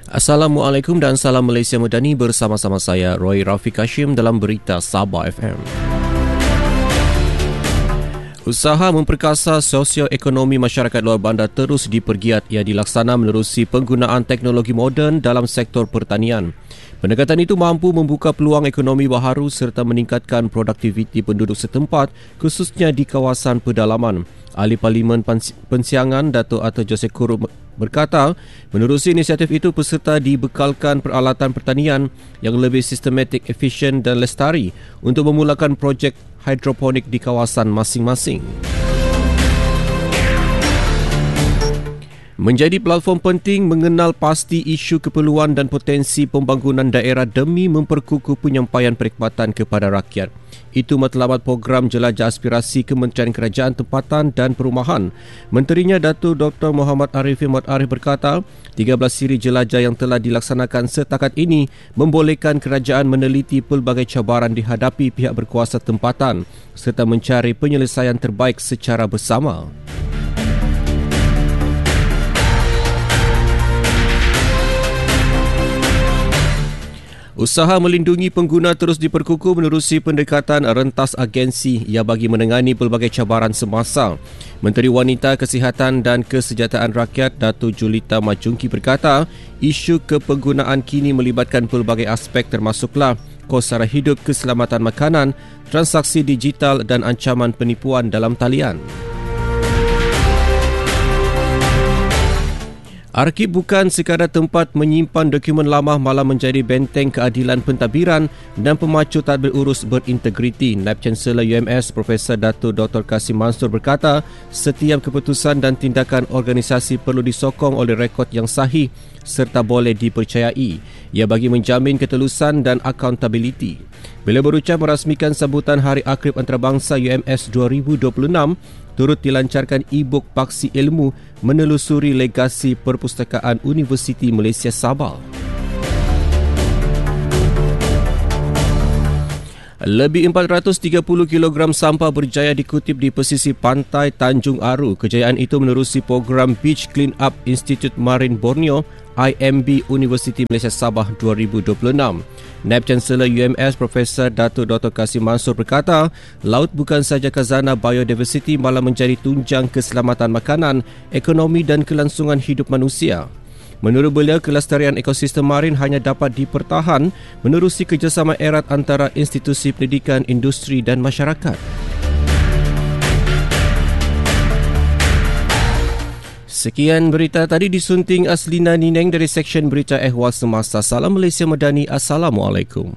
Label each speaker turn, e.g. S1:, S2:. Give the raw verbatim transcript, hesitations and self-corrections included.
S1: Assalamualaikum dan salam Malaysia Madani, bersama-sama saya Roy Rafiq Hashim dalam Berita Sabah F M. Usaha memperkasa sosioekonomi masyarakat luar bandar terus dipergiat ia dilaksana menerusi penggunaan teknologi moden dalam sektor pertanian. Pendekatan itu mampu membuka peluang ekonomi baharu serta meningkatkan produktiviti penduduk setempat, khususnya di kawasan pedalaman. Ahli Parlimen Pensiangan Dato' Arthur Joseph Kuru berkata, menerusi inisiatif itu peserta dibekalkan peralatan pertanian yang lebih sistematik, efisien dan lestari untuk memulakan projek hidroponik di kawasan masing-masing. Menjadi platform penting mengenal pasti isu keperluan dan potensi pembangunan daerah demi memperkukuh penyampaian perkhidmatan kepada rakyat. Itu matlamat program Jelajah Aspirasi Kementerian Kerajaan Tempatan dan Perumahan. Menterinya Datuk Doktor Muhammad Arifin Muhammad Arif berkata, tiga belas siri jelajah yang telah dilaksanakan setakat ini membolehkan kerajaan meneliti pelbagai cabaran dihadapi pihak berkuasa tempatan serta mencari penyelesaian terbaik secara bersama. Usaha melindungi pengguna terus diperkukuh menerusi pendekatan rentas agensi ia bagi menangani pelbagai cabaran semasa. Menteri Wanita, Kesihatan dan Kesejahteraan Rakyat Datuk Julita Majungki berkata, isu kepenggunaan kini melibatkan pelbagai aspek termasuklah kos sara hidup, keselamatan makanan, transaksi digital dan ancaman penipuan dalam talian. Arkib bukan sekadar tempat menyimpan dokumen lama, malah menjadi benteng keadilan pentadbiran dan pemacu tadbir urus berintegriti. Naib Chancellor U M S Profesor Datuk Doktor Kasim Mansur berkata, setiap keputusan dan tindakan organisasi perlu disokong oleh rekod yang sahih serta boleh dipercayai. Ia bagi menjamin ketelusan dan accountability. Bila berucap merasmikan sambutan Hari Akrib Antarabangsa U M S dua ribu dua puluh enam, turut dilancarkan e-book Paksi Ilmu menelusuri legasi Perpustakaan Universiti Malaysia Sabah. Lebih empat ratus tiga puluh kilogram sampah berjaya dikutip di pesisir pantai Tanjung Aru. Kejayaan itu menerusi program Beach Clean Up Institute Marine Borneo I M B Universiti Malaysia Sabah dua ribu dua puluh enam. Naib Chancellor U M S Profesor Datuk Doktor Kasim Mansur berkata, laut bukan sahaja khazanah biodiversiti malah menjadi tunjang keselamatan makanan, ekonomi dan kelangsungan hidup manusia. Menurut beliau, kelestarian ekosistem marin hanya dapat dipertahan menerusi kerjasama erat antara institusi pendidikan, industri dan masyarakat. Sekian berita tadi disunting Aslina Nineng dari Seksyen Berita Ehwal Semasa. Salam Malaysia Madani. Assalamualaikum.